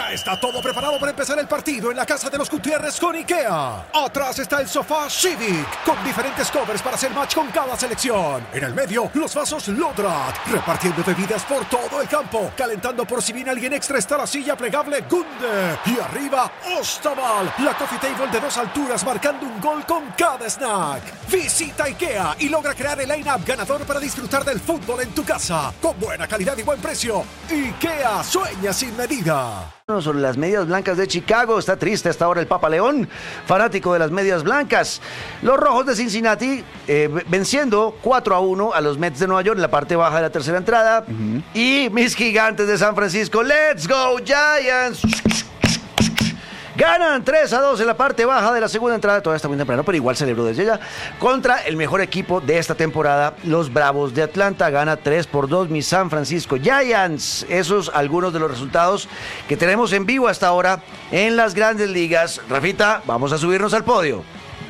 Ya está todo preparado para empezar el partido en la casa de los Gutiérrez con IKEA. Atrás está el sofá Civic, con diferentes covers para hacer match con cada selección. En el medio, los vasos Lodrat, repartiendo bebidas por todo el campo. Calentando por si viene alguien extra está la silla plegable Gunde. Y arriba, Ostaval, la coffee table de 2 alturas marcando un gol con cada snack. Visita IKEA y logra crear el line-up ganador para disfrutar del fútbol en tu casa. Con buena calidad y buen precio. IKEA, sueña sin medida. Sobre las medias blancas de Chicago, está triste hasta ahora el Papa León, fanático de las medias blancas. Los rojos de Cincinnati venciendo 4-1 a los Mets de Nueva York en la parte baja de la tercera entrada. Y mis gigantes de San Francisco, ¡Let's go Giants! Ganan 3-2 en la parte baja de la segunda entrada, todavía está muy temprano, pero igual celebro desde ya, contra el mejor equipo de esta temporada, los Bravos de Atlanta. Gana 3-2 mis San Francisco Giants. Esos algunos de los resultados que tenemos en vivo hasta ahora en las grandes ligas. Rafita, vamos a subirnos al podio.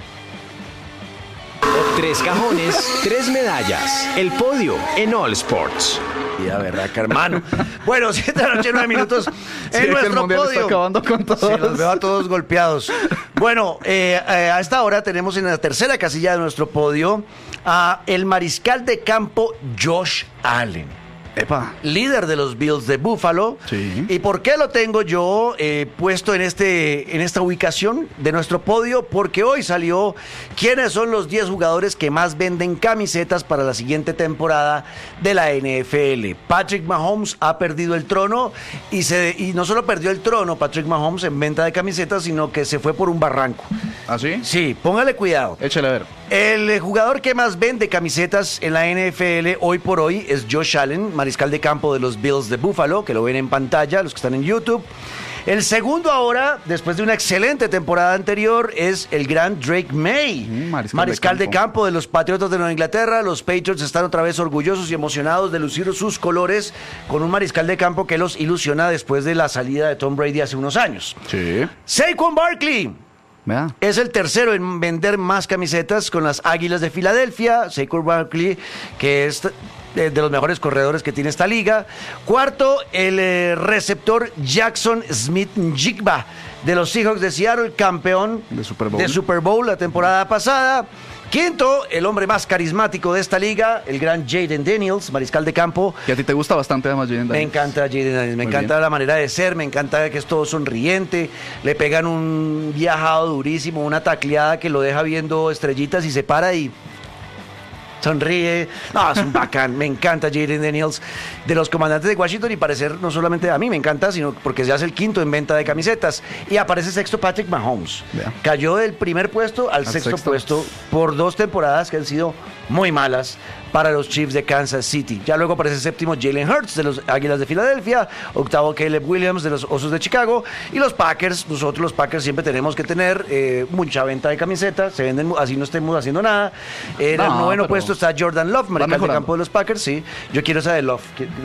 3 cajones, 3 medallas. El podio en All Sports. Ya, verdad, que hermano. Bueno, 7 de la noche, 9 minutos en nuestro el podio. Está acabando con todos. Sí, los veo a todos golpeados. Bueno, a esta hora tenemos en la tercera casilla de nuestro podio a el mariscal de campo Josh Allen. Epa. Líder de los Bills de Buffalo. Sí. ¿Y por qué lo tengo yo puesto en esta ubicación de nuestro podio? Porque hoy salió quiénes son los 10 jugadores que más venden camisetas para la siguiente temporada de la NFL. Patrick Mahomes ha perdido el trono y no solo perdió el trono Patrick Mahomes en venta de camisetas, sino que se fue por un barranco. ¿Ah, sí? Sí, póngale cuidado. Échale a ver. El jugador que más vende camisetas en la NFL hoy por hoy es Josh Allen, mariscal de campo de los Bills de Buffalo, que lo ven en pantalla, los que están en YouTube. El segundo ahora, después de una excelente temporada anterior, es el gran Drake May, mariscal de campo de los Patriotas de Nueva Inglaterra. Los Patriots están otra vez orgullosos y emocionados de lucir sus colores con un mariscal de campo que los ilusiona después de la salida de Tom Brady hace unos años. Sí. Saquon Barkley Vea. es el tercero en vender más camisetas con las Águilas de Filadelfia. Saquon Barkley, que es de los mejores corredores que tiene esta liga. Cuarto, el receptor Jackson Smith-Njigba de los Seahawks de Seattle, campeón de Super Bowl la temporada pasada. Quinto, el hombre más carismático de esta liga, el gran Jaden Daniels, mariscal de campo. Que a ti te gusta bastante además Jaden Daniels. Me encanta Jaden Daniels, me encanta la manera de ser, me encanta que es todo sonriente, le pegan un viajado durísimo, una tacleada que lo deja viendo estrellitas y se para y sonríe. No, es un bacán. Me encanta Jaden Daniels, de los Comandantes de Washington, y parecer no solamente a mí me encanta, sino porque ya es el quinto en venta de camisetas. Y aparece sexto Patrick Mahomes. Yeah. Cayó del primer puesto al sexto puesto por 2 temporadas que han sido muy malas para los Chiefs de Kansas City. Ya luego aparece séptimo Jalen Hurts de los Águilas de Filadelfia, octavo Caleb Williams de los Osos de Chicago, y los Packers. Nosotros los Packers siempre tenemos que tener mucha venta de camisetas, se venden así no estemos haciendo nada. En el noveno puesto está Jordan Love, mariscal de campo de los Packers. Sí, yo quiero esa de Love.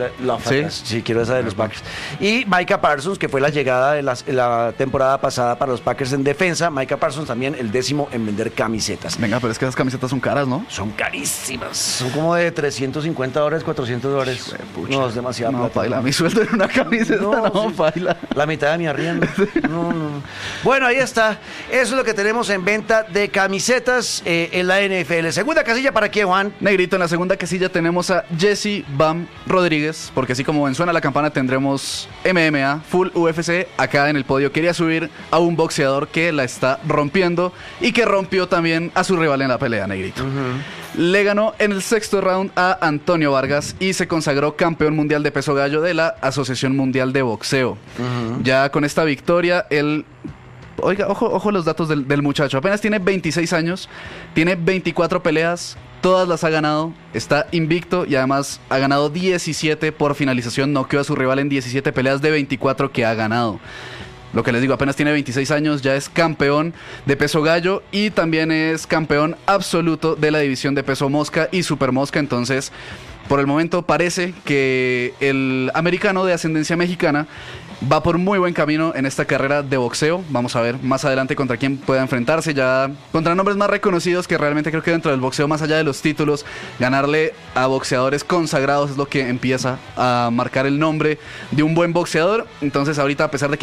Sí, quiero esa de los Packers. Y Micah Parsons, que fue la llegada de la temporada pasada para los Packers en defensa. Micah Parsons también el 10º en vender camisetas. Venga, pero es que esas camisetas son caras, ¿no? Son carísimas. Son como de $350, $400. No, es demasiado. No, paila, mi sueldo en una camiseta, no, sí, paila. La mitad de mi arriendo. No. Bueno, ahí está. Eso es lo que tenemos en venta de camisetas en la NFL. Segunda casilla, ¿para quién, Juan? Negrito, en la segunda casilla tenemos a Jesse Bam Rodríguez, porque así como suena la campana tendremos MMA, Full UFC, acá en el podio. Quería subir a un boxeador que la está rompiendo y que rompió también a su rival en la pelea, Negrito. Le ganó en el sexto round a Antonio Vargas y se consagró campeón mundial de peso gallo de la Asociación Mundial de Boxeo. Ya con esta victoria, él... Oiga, ojo los datos del muchacho. Apenas tiene 26 años, tiene 24 peleas, todas las ha ganado, está invicto y además ha ganado 17 por finalización. Noqueó a su rival en 17 peleas de 24 que ha ganado. Lo que les digo, apenas tiene 26 años, ya es campeón de peso gallo y también es campeón absoluto de la división de peso mosca y super mosca. Entonces, por el momento parece que el americano de ascendencia mexicana va por muy buen camino en esta carrera de boxeo. Vamos a ver más adelante contra quién pueda enfrentarse, ya contra nombres más reconocidos, que realmente creo que dentro del boxeo, más allá de los títulos, ganarle a boxeadores consagrados es lo que empieza a marcar el nombre de un buen boxeador. Entonces ahorita, a pesar de que